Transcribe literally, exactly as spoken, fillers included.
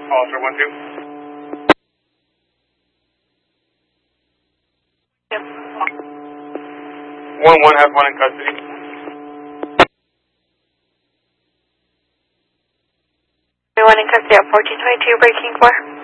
Officer one two. Yep. One one has one in custody. One in custody at fourteen twenty-two, breaking four.